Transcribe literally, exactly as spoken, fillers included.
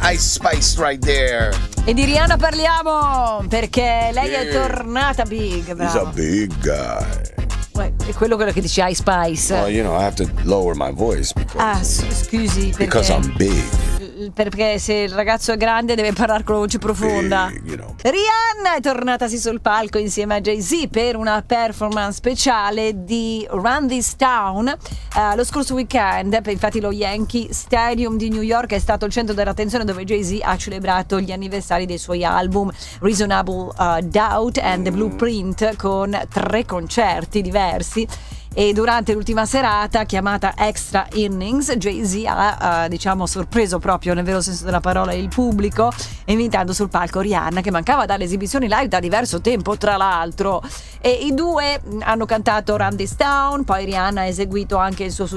Ice Spice right there. E di Rihanna parliamo perché lei Yeah. è tornata big, He's a bravo. big guy. Uè, è quello, quello che dice Ice Spice. Well, you know, I have to lower my voice because, Ah, s- scusi, because perché, I'm big. perché se il ragazzo è grande deve parlare con voce profonda. Big, you know. Rihanna è tornatasi sul palco insieme a Jay-Z per una performance speciale di Run This Town. Eh, lo scorso weekend, infatti, lo Yankee Stadium di New York è stato il centro dell'attenzione, dove Jay-Z ha celebrato gli anniversari dei suoi album Reasonable uh, Doubt and The Blueprint, con tre concerti diversi. E durante l'ultima serata, chiamata Extra Innings, Jay-Z ha uh, diciamo sorpreso proprio nel vero senso della parola il pubblico, invitando sul palco Rihanna, che mancava dalle esibizioni live da diverso tempo, tra l'altro. E i due hanno cantato Run This Town, poi Rihanna ha eseguito anche il suo